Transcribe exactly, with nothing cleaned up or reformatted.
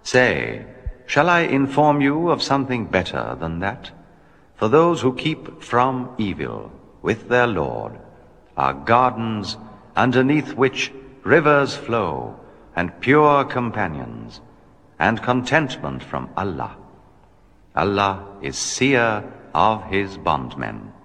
Say, shall I inform you of something better than that? For those who keep from evil with their Lord are gardens underneath which rivers flow, and pure companions, and contentment from Allah. Allah is seer of His bondmen.